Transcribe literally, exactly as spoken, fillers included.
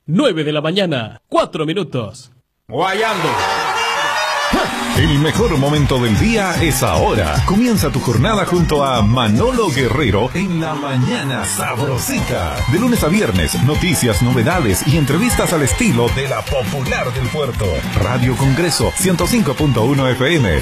nueve de la mañana, cuatro minutos. Guayando. El mejor momento del día es ahora. Comienza tu jornada junto a Manolo Guerrero en La Mañana Sabrosita. De lunes a viernes, noticias, novedades y entrevistas al estilo de la popular del puerto. Radio Congreso ciento cinco punto uno F M.